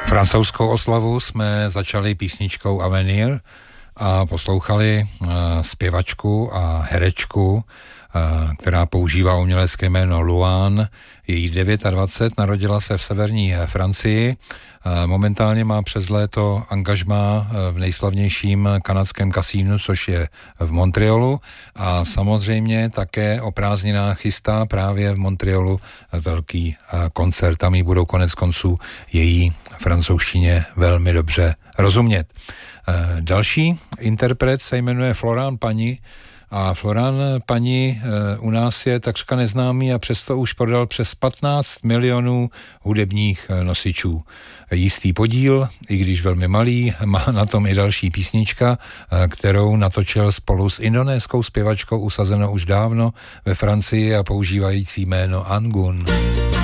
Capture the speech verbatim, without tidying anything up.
Francouzskou oslavu jsme začali písničkou Avenir a poslouchali uh, zpěvačku a herečku, uh, která používá umělecké jméno Luan. Její dvacet devět, narodila se v severní Francii. Uh, momentálně má přes léto angažmá v nejslavnějším kanadském kasínu, což je v Montrealu. A samozřejmě také o prázdninách chystá právě v Montrealu velký uh, koncert. Tam jí budou konec konců její francouzštině velmi dobře rozumět. Další interpret se jmenuje Florent Pagny a Florent Pagny u nás je takřka neznámý a přesto už prodal přes patnáct milionů hudebních nosičů. Jistý podíl, i když velmi malý, má na tom i další písnička, kterou natočil spolu s indonéskou zpěvačkou usazenou už dávno ve Francii a používající jméno Angun.